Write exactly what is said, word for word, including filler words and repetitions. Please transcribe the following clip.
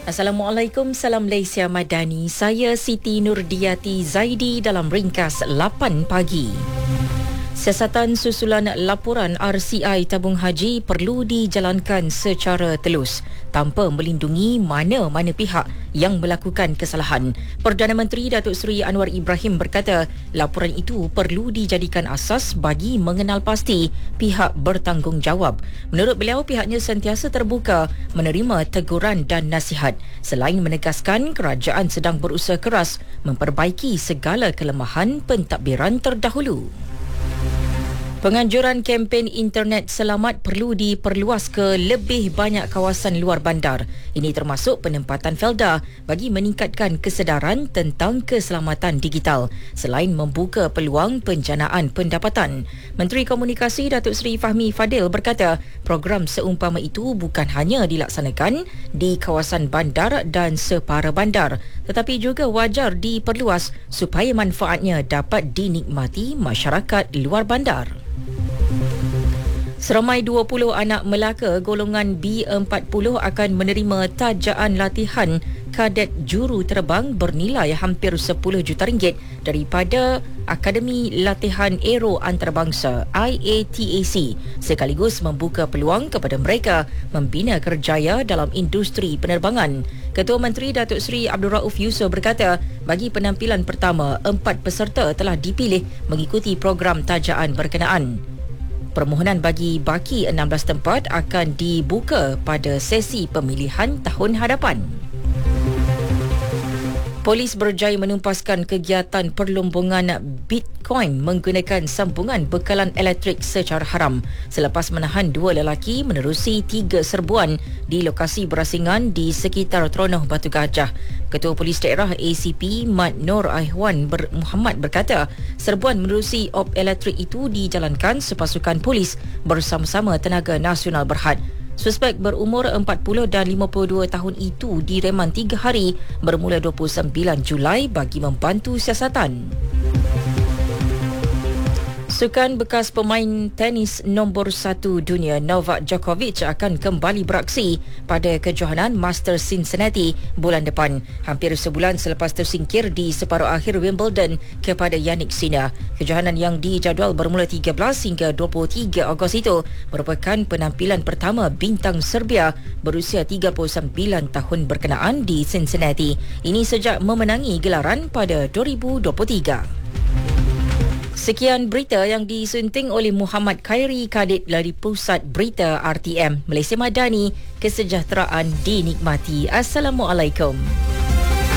Assalamualaikum, salam Malaysia Madani. Saya Siti Nurdiati Zaidi dalam ringkas lapan pagi. Siasatan susulan laporan R C I tabung haji perlu dijalankan secara telus tanpa melindungi mana-mana pihak yang melakukan kesalahan. Perdana Menteri Datuk Seri Anwar Ibrahim berkata laporan itu perlu dijadikan asas bagi mengenal pasti pihak bertanggungjawab. Menurut beliau, pihaknya sentiasa terbuka menerima teguran dan nasihat selain menegaskan kerajaan sedang berusaha keras memperbaiki segala kelemahan pentadbiran terdahulu. Penganjuran kempen internet selamat perlu diperluas ke lebih banyak kawasan luar bandar. Ini termasuk penempatan Felda bagi meningkatkan kesedaran tentang keselamatan digital selain membuka peluang penjanaan pendapatan. Menteri Komunikasi Datuk Seri Fahmi Fadil berkata program seumpama itu bukan hanya dilaksanakan di kawasan bandar dan separa bandar tetapi juga wajar diperluas supaya manfaatnya dapat dinikmati masyarakat luar bandar. Seramai dua puluh anak Melaka golongan B empat puluh akan menerima tajaan latihan kadet juru terbang bernilai hampir sepuluh juta ringgit daripada Akademi Latihan Aero Antarabangsa I A T A C sekaligus membuka peluang kepada mereka membina kerjaya dalam industri penerbangan. Ketua Menteri Datuk Seri Abdul Rauf Yusof berkata bagi penampilan pertama, empat peserta telah dipilih mengikuti program tajaan berkenaan. Permohonan bagi baki enam belas tempat akan dibuka pada sesi pemilihan tahun hadapan. Polis berjaya menumpaskan kegiatan perlombongan Bitcoin menggunakan sambungan bekalan elektrik secara haram selepas menahan dua lelaki menerusi tiga serbuan di lokasi berasingan di sekitar Teronoh Batu Gajah. Ketua Polis Daerah A C P Mat Nur Aihwan ber- Muhammad berkata serbuan menerusi op elektrik itu dijalankan sepasukan polis bersama-sama Tenaga Nasional Berhad. Suspek berumur empat puluh dan lima puluh dua tahun itu direman tiga hari bermula dua puluh sembilan Julai bagi membantu siasatan. Sukan bekas pemain tenis nombor satu dunia Novak Djokovic akan kembali beraksi pada kejohanan Masters Cincinnati bulan depan, hampir sebulan selepas tersingkir di separuh akhir Wimbledon kepada Jannik Sinner. Kejohanan yang dijadual bermula tiga belas hingga dua puluh tiga Ogos itu merupakan penampilan pertama bintang Serbia berusia tiga puluh sembilan tahun berkenaan di Cincinnati. Ini sejak memenangi gelaran pada dua ribu dua puluh tiga. Sekian berita yang disunting oleh Muhammad Khairi Kadit dari Pusat Berita R T M Malaysia Madani. Kesejahteraan dinikmati. Assalamualaikum.